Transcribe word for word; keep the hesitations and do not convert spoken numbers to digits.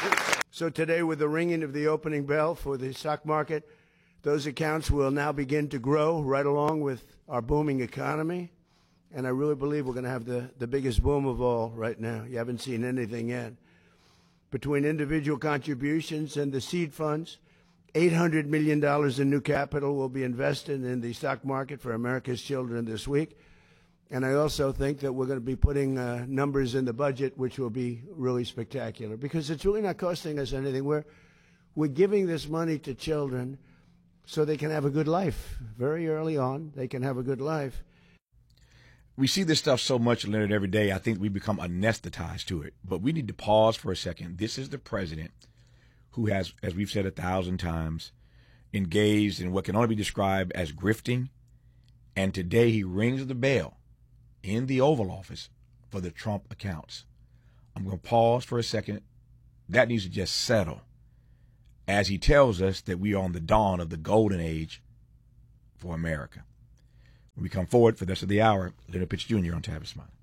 So today, with the ringing of the opening bell for the stock market, those accounts will now begin to grow right along with our booming economy. And I really believe we're going to have the, the biggest boom of all right now. You haven't seen anything yet. Between individual contributions and the seed funds, eight hundred million dollars in new capital will be invested in the stock market for America's children this week. And I also think that we're going to be putting uh, numbers in the budget which will be really spectacular, because it's really not costing us anything. We're, we're giving this money to children so they can have a good life. Very early on, they can have a good life. We see this stuff so much, Leonard, every day. I think we become anesthetized to it. But we need to pause for a second. This is the president who has, as we've said a thousand times, engaged in what can only be described as grifting. And today he rings the bell in the Oval Office for the Trump accounts. I'm going to pause for a second. That needs to just settle as he tells us that we are on the dawn of the golden age for America. When we come forward for the rest of the hour, Leonard Pitts Junior on Tavis Smiley.